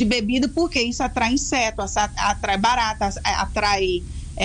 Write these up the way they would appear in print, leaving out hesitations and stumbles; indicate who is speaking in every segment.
Speaker 1: bebida, porque isso atrai inseto, atrai barata, atrai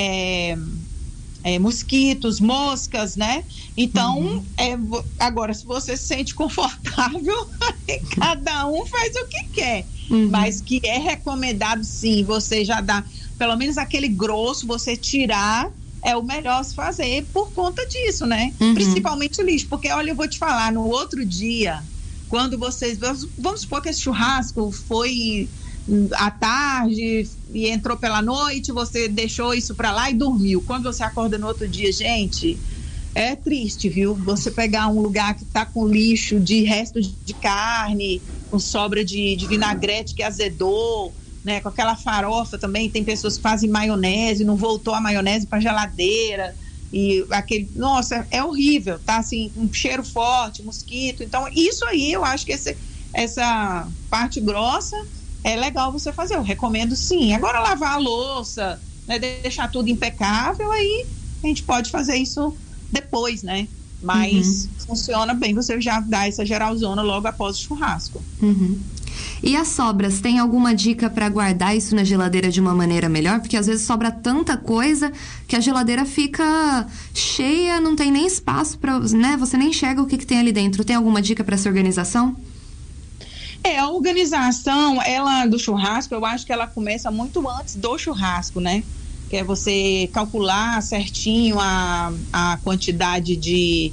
Speaker 1: mosquitos, moscas, né? Então, agora, se você se sente confortável, cada um faz o que quer. Mas que é recomendado, sim, você já dá, pelo menos aquele grosso, você tirar, é o melhor se fazer por conta disso, né? Principalmente o lixo, porque, olha, eu vou te falar, no outro dia, quando vocês, vamos supor que esse churrasco foi à tarde e entrou pela noite, você deixou isso pra lá e dormiu. Quando você acorda no outro dia, gente, é triste, viu? Você pegar um lugar que tá com lixo de resto de carne, com sobra de vinagrete que azedou, né? Com aquela farofa também, tem pessoas que fazem maionese, não voltou a maionese pra geladeira, e aquele, nossa, é horrível, tá assim, um cheiro forte, mosquito. Então, isso aí, eu acho que essa parte grossa é legal você fazer, eu recomendo sim. Agora, lavar a louça, né, deixar tudo impecável, aí a gente pode fazer isso depois, né? Mas funciona bem, você já dá essa geralzona logo após o churrasco.
Speaker 2: E as sobras, tem alguma dica para guardar isso na geladeira de uma maneira melhor? Porque às vezes sobra tanta coisa que a geladeira fica cheia, não tem nem espaço para, né? Você nem enxerga o que tem ali dentro. Tem alguma dica para essa organização?
Speaker 1: A organização, ela do churrasco, eu acho que ela começa muito antes do churrasco, né? Que é você calcular certinho a quantidade de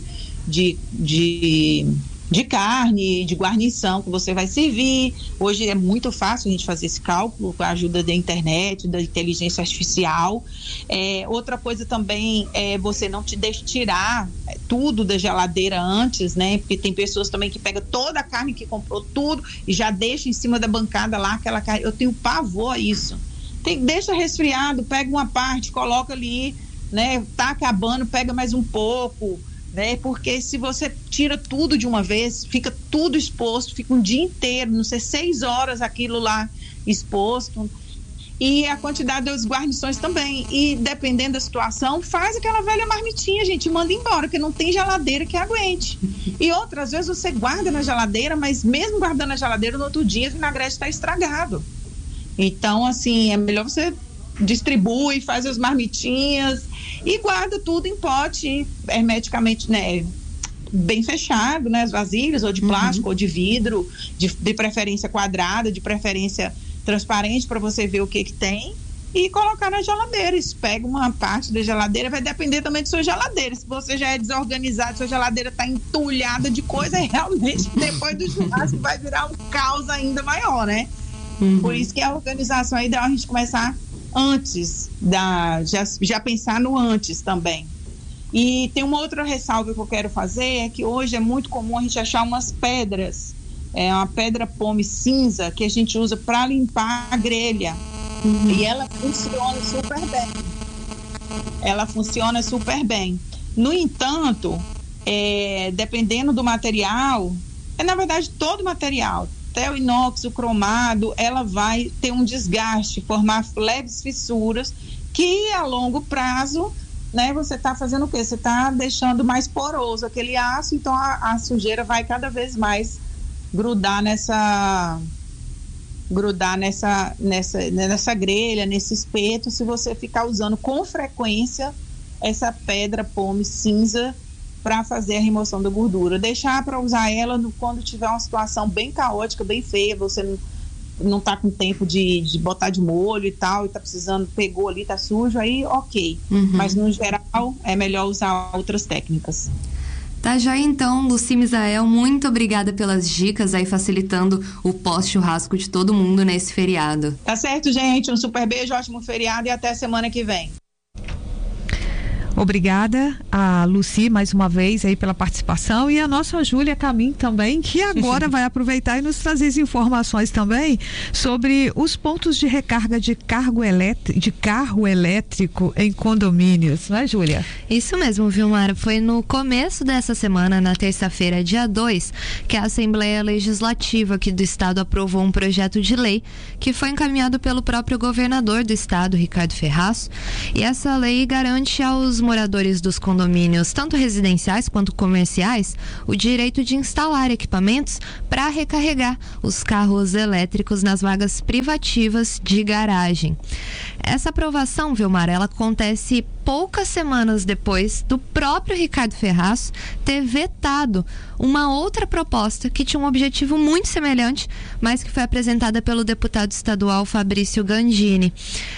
Speaker 1: carne, de guarnição que você vai servir. Hoje é muito fácil a gente fazer esse cálculo com a ajuda da internet, da inteligência artificial. Outra coisa também é você não te deixar tirar tudo da geladeira antes, né? Porque tem pessoas também que pegam toda a carne que comprou, tudo, e já deixa em cima da bancada lá aquela carne. Eu tenho pavor a isso. Deixa resfriado, pega uma parte, coloca ali, né? Tá acabando, pega mais um pouco, né? Porque se você tira tudo de uma vez, fica tudo exposto, fica um dia inteiro, não sei, 6 horas aquilo lá exposto. E a quantidade das guarnições também. E dependendo da situação, faz aquela velha marmitinha, gente, manda embora, porque não tem geladeira que aguente. E outras vezes você guarda na geladeira, mas mesmo guardando na geladeira, no outro dia o vinagrete está estragado. Então, assim, é melhor você distribui, faz as marmitinhas e guarda tudo em pote hermeticamente, né, bem fechado, né, as vasilhas, ou de plástico, ou de vidro, de preferência quadrada, de preferência transparente, para você ver o que tem, e colocar na geladeira. Isso pega uma parte da geladeira, vai depender também de sua geladeira. Se você já é desorganizado, sua geladeira está entulhada de coisa, realmente depois do churrasco vai virar um caos ainda maior, né? Por isso que a organização é ideal a gente começar antes, já pensar no antes também. E tem uma outra ressalva que eu quero fazer, é que hoje é muito comum a gente achar umas pedras, uma pedra pome cinza que a gente usa para limpar a grelha. E ela funciona super bem. No entanto, dependendo do material, na verdade todo material, até o inox, o cromado, ela vai ter um desgaste, formar leves fissuras, que a longo prazo, né, você está fazendo o quê? Você está deixando mais poroso aquele aço, então a sujeira vai cada vez mais grudar nessa grelha, nesse espeto, se você ficar usando com frequência essa pedra pome cinza para fazer a remoção da gordura. Deixar para usar ela quando tiver uma situação bem caótica, bem feia, você não tá com tempo de botar de molho e tal, e tá precisando, pegou ali, tá sujo, aí ok. Mas no geral é melhor usar outras técnicas.
Speaker 2: Tá já então, Lucy Misael, muito obrigada pelas dicas aí, facilitando o pós-churrasco de todo mundo nesse feriado.
Speaker 1: Tá certo, gente, um super beijo, ótimo feriado e até semana que vem.
Speaker 3: Obrigada a Lucy mais uma vez aí pela participação, e a nossa Júlia Camin também, que agora vai aproveitar e nos trazer as informações também sobre os pontos de recarga de carro elétrico em condomínios, não é, Júlia?
Speaker 2: Isso mesmo, Vilmar. Foi no começo dessa semana, na terça-feira, dia 2, que a Assembleia Legislativa aqui do Estado aprovou um projeto de lei que foi encaminhado pelo próprio governador do Estado, Ricardo Ferraz, e essa lei garante aos moradores dos condomínios, tanto residenciais quanto comerciais, o direito de instalar equipamentos para recarregar os carros elétricos nas vagas privativas de garagem. Essa aprovação, Vilmara, ela acontece poucas semanas depois do próprio Ricardo Ferraz ter vetado uma outra proposta que tinha um objetivo muito semelhante, mas que foi apresentada pelo deputado estadual Fabrício Gandini.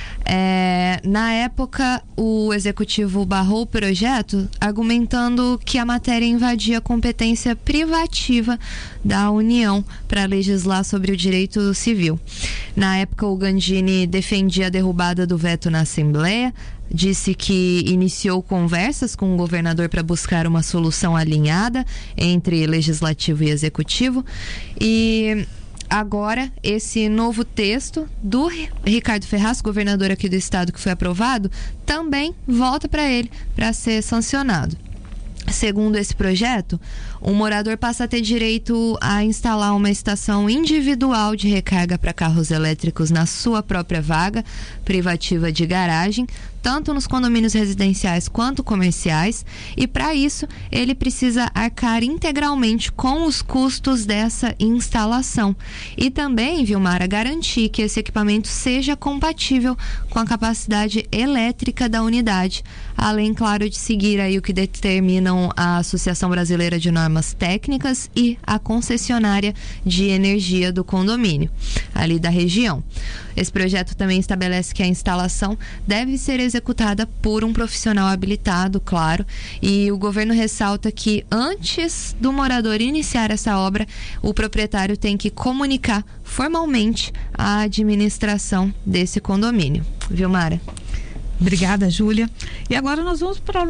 Speaker 2: Na época, o executivo barrou o projeto, argumentando que a matéria invadia a competência privativa da União para legislar sobre o direito civil. Na época, o Gandini defendia a derrubada do veto na Assembleia, disse que iniciou conversas com o governador para buscar uma solução alinhada entre legislativo e executivo, e agora, esse novo texto do Ricardo Ferraz, governador aqui do estado, que foi aprovado, também volta para ele para ser sancionado. Segundo esse projeto, o morador passa a ter direito a instalar uma estação individual de recarga para carros elétricos na sua própria vaga privativa de garagem, tanto nos condomínios residenciais quanto comerciais, e para isso ele precisa arcar integralmente com os custos dessa instalação. E também, Vilmara, garantir que esse equipamento seja compatível com a capacidade elétrica da unidade, além, claro, de seguir aí o que determinam a Associação Brasileira de Normas Técnicas e a concessionária de energia do condomínio, ali da região. Esse projeto também estabelece que a instalação deve ser executada por um profissional habilitado, claro, e o governo ressalta que antes do morador iniciar essa obra, o proprietário tem que comunicar formalmente a administração desse condomínio. Vilmara.
Speaker 3: Obrigada, Júlia. E agora nós vamos para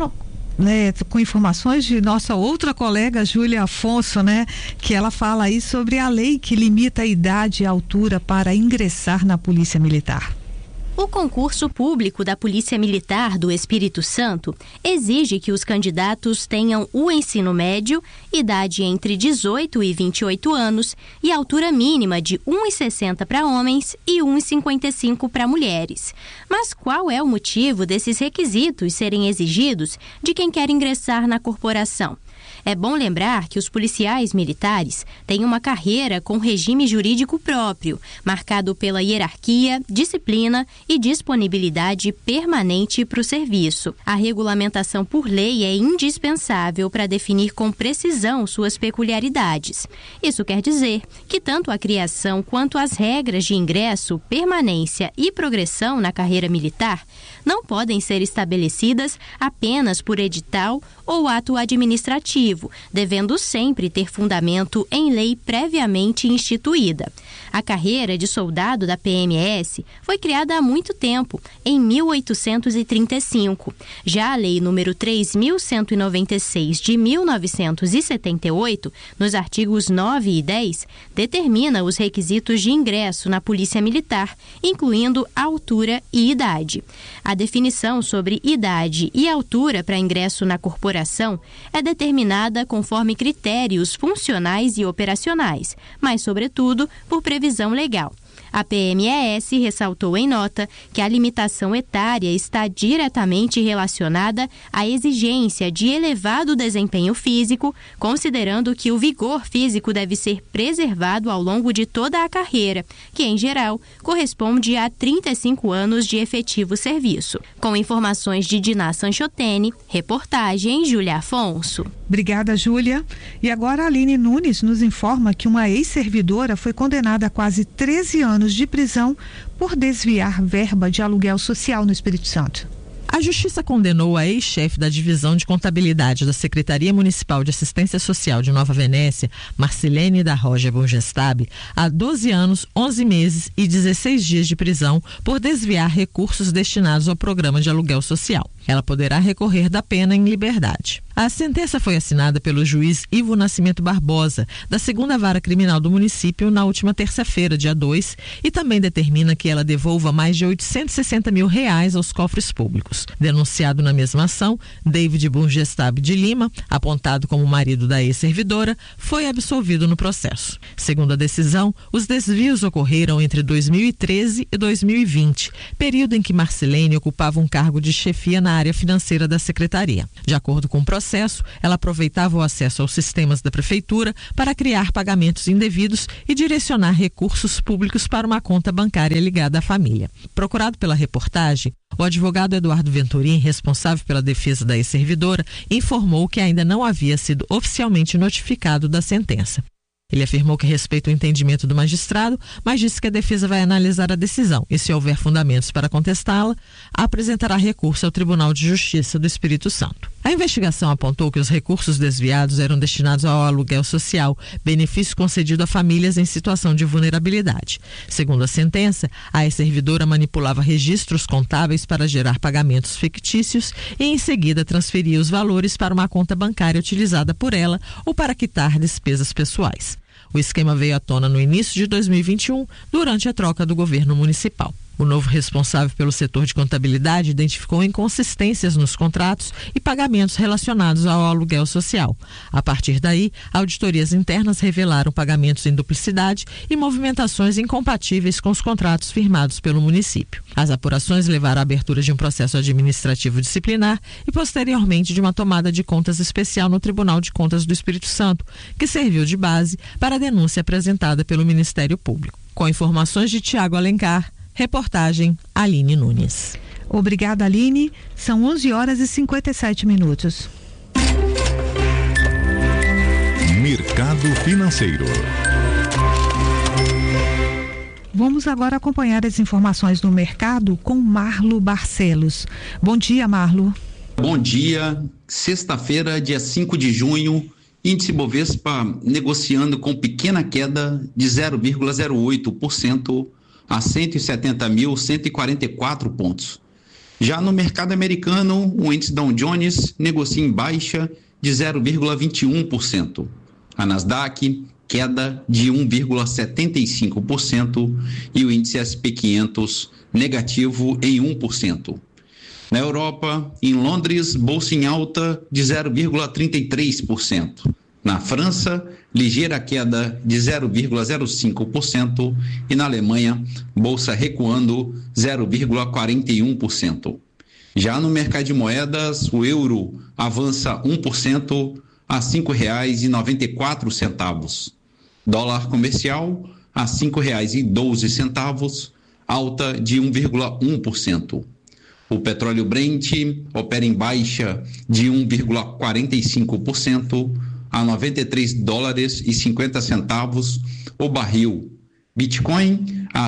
Speaker 3: com informações de nossa outra colega, Júlia Afonso, que ela fala aí sobre a lei que limita a idade e a altura para ingressar na Polícia Militar.
Speaker 4: O concurso público da Polícia Militar do Espírito Santo exige que os candidatos tenham o ensino médio, idade entre 18 e 28 anos e altura mínima de 1,60 para homens e 1,55 para mulheres. Mas qual é o motivo desses requisitos serem exigidos de quem quer ingressar na corporação? É bom lembrar que os policiais militares têm uma carreira com regime jurídico próprio, marcado pela hierarquia, disciplina e disponibilidade permanente para o serviço. A regulamentação por lei é indispensável para definir com precisão suas peculiaridades. Isso quer dizer que tanto a criação quanto as regras de ingresso, permanência e progressão na carreira militar não podem ser estabelecidas apenas por edital ou ato administrativo, devendo sempre ter fundamento em lei previamente instituída. A carreira de soldado da PMS foi criada há muito tempo, em 1835. Já a Lei nº 3.196 de 1978, nos artigos 9 e 10, determina os requisitos de ingresso na Polícia Militar, incluindo altura e idade. A definição sobre idade e altura para ingresso na corporação é determinada conforme critérios funcionais e operacionais, mas, sobretudo, por previsão legal. A PMES ressaltou em nota que a limitação etária está diretamente relacionada à exigência de elevado desempenho físico, considerando que o vigor físico deve ser preservado ao longo de toda a carreira, que, em geral, corresponde a 35 anos de efetivo serviço. Com informações de Diná Sanchotene, reportagem Júlia Afonso.
Speaker 3: Obrigada, Júlia. E agora a Aline Nunes nos informa que uma ex-servidora foi condenada a quase 13 anos de prisão por desviar verba de aluguel social no Espírito Santo.
Speaker 5: A Justiça condenou a ex-chefe da Divisão de Contabilidade da Secretaria Municipal de Assistência Social de Nova Venécia, Marcilene da Roja Bungestab, a 12 anos, 11 meses e 16 dias de prisão por desviar recursos destinados ao programa de aluguel social. Ela poderá recorrer da pena em liberdade. A sentença foi assinada pelo juiz Ivo Nascimento Barbosa, da 2ª Vara Criminal do município, na última terça-feira, dia 2, e também determina que ela devolva mais de R$860 mil aos cofres públicos. Denunciado na mesma ação, David Bungestab de Lima, apontado como marido da ex-servidora, foi absolvido no processo. Segundo a decisão, os desvios ocorreram entre 2013 e 2020, período em que Marcilene ocupava um cargo de chefia na área financeira da secretaria. De acordo com o processo, ela aproveitava o acesso aos sistemas da prefeitura para criar pagamentos indevidos e direcionar recursos públicos para uma conta bancária ligada à família. Procurado pela reportagem, o advogado Eduardo Venturim, responsável pela defesa da ex-servidora, informou que ainda não havia sido oficialmente notificado da sentença. Ele afirmou que respeita o entendimento do magistrado, mas disse que a defesa vai analisar a decisão e, se houver fundamentos para contestá-la, apresentará recurso ao Tribunal de Justiça do Espírito Santo. A investigação apontou que os recursos desviados eram destinados ao aluguel social, benefício concedido a famílias em situação de vulnerabilidade. Segundo a sentença, a ex-servidora manipulava registros contábeis para gerar pagamentos fictícios e, em seguida, transferia os valores para uma conta bancária utilizada por ela ou para quitar despesas pessoais. O esquema veio à tona no início de 2021, durante a troca do governo municipal. O novo responsável pelo setor de contabilidade identificou inconsistências nos contratos e pagamentos relacionados ao aluguel social. A partir daí, auditorias internas revelaram pagamentos em duplicidade e movimentações incompatíveis com os contratos firmados pelo município. As apurações levaram à abertura de um processo administrativo disciplinar e, posteriormente, de uma tomada de contas especial no Tribunal de Contas do Espírito Santo, que serviu de base para a denúncia apresentada pelo Ministério Público. Com informações de Tiago Alencar, reportagem Aline Nunes.
Speaker 3: Obrigada, Aline. São 11h57.
Speaker 6: Mercado Financeiro.
Speaker 3: Vamos agora acompanhar as informações do mercado com Marlo Barcelos. Bom dia, Marlo.
Speaker 7: Bom dia. Sexta-feira, dia 5 de junho, índice Bovespa negociando com pequena queda de 0,08%. a 170.144 pontos. Já no mercado americano, o índice Dow Jones negocia em baixa de 0,21%. A Nasdaq, queda de 1,75% e o índice S&P 500 negativo em 1%. Na Europa, em Londres, bolsa em alta de 0,33%. Na França, ligeira queda de 0,05% e na Alemanha, bolsa recuando 0,41%. Já no mercado de moedas, o euro avança 1% a R$ 5,94. Dólar comercial a R$ 5,12, alta de 1,1%. O petróleo Brent opera em baixa de 1,45%. a $93,50 o barril. Bitcoin a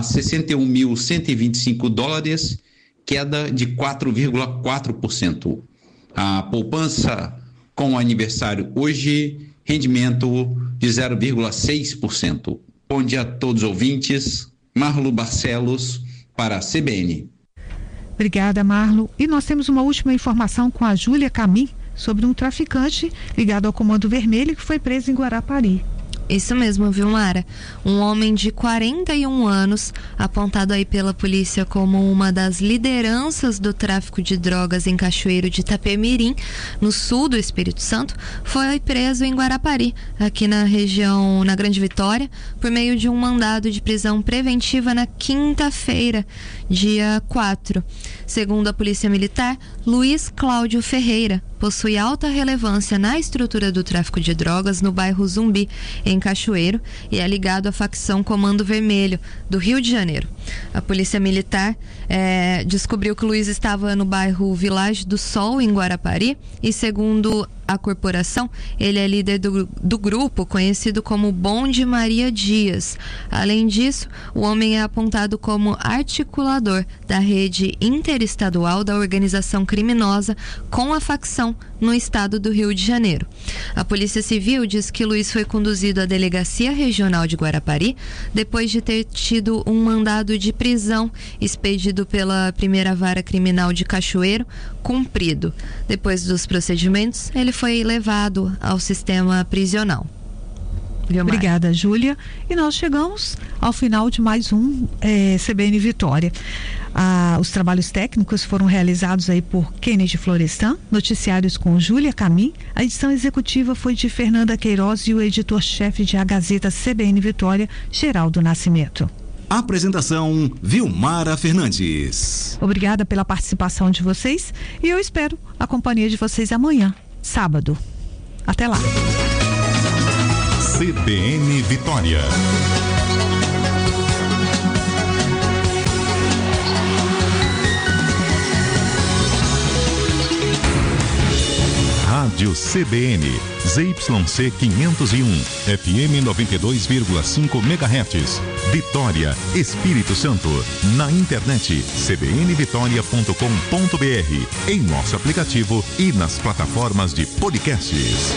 Speaker 7: $61.125, queda de 4,4%. A poupança com o aniversário hoje, rendimento de 0,6%. Bom dia a todos os ouvintes. Marlo Barcelos para a CBN.
Speaker 3: Obrigada, Marlo. E nós temos uma última informação com a Júlia Camin sobre um traficante ligado ao Comando Vermelho que foi preso em Guarapari.
Speaker 2: Isso mesmo, viu, Mara? Um homem de 41 anos, apontado aí pela polícia como uma das lideranças do tráfico de drogas em Cachoeiro de Itapemirim, no sul do Espírito Santo, foi preso em Guarapari, aqui na região, na Grande Vitória, por meio de um mandado de prisão preventiva na quinta-feira, dia 4. Segundo a Polícia Militar, Luiz Cláudio Ferreira possui alta relevância na estrutura do tráfico de drogas no bairro Zumbi, em Cachoeiro, e é ligado à facção Comando Vermelho, do Rio de Janeiro. A Polícia Militar descobriu que o Luiz estava no bairro Village do Sol, em Guarapari, e segundo a corporação, ele é líder do grupo conhecido como Bonde Maria Dias. Além disso, o homem é apontado como articulador da rede interestadual da organização criminosa com a facção no estado do Rio de Janeiro. A Polícia Civil diz que Luiz foi conduzido à Delegacia Regional de Guarapari depois de ter tido um mandado de prisão expedido pela Primeira Vara Criminal de Cachoeiro cumprido. Depois dos procedimentos, ele foi levado ao sistema prisional.
Speaker 3: Obrigada, Júlia. E nós chegamos ao final de mais um CBN Vitória. Os trabalhos técnicos foram realizados aí por Kennedy Florestan, noticiários com Júlia Camim. A edição executiva foi de Fernanda Queiroz e o editor-chefe de A Gazeta CBN Vitória, Geraldo Nascimento.
Speaker 8: Apresentação Vilmara Fernandes.
Speaker 3: Obrigada pela participação de vocês e eu espero a companhia de vocês amanhã, sábado. Até lá.
Speaker 6: CBN Vitória. Rádio CBN, ZYC 501, FM 92,5 MHz, Vitória, Espírito Santo. Na internet, cbnvitoria.com.br, em nosso aplicativo e nas plataformas de podcasts.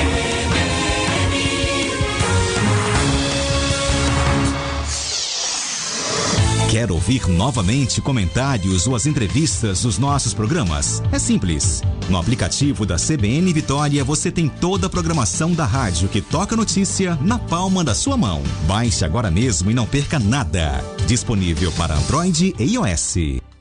Speaker 8: Quer ouvir novamente comentários ou as entrevistas dos nossos programas? É simples. No aplicativo da CBN Vitória você tem toda a programação da rádio que toca notícia na palma da sua mão. Baixe agora mesmo e não perca nada. Disponível para Android e iOS.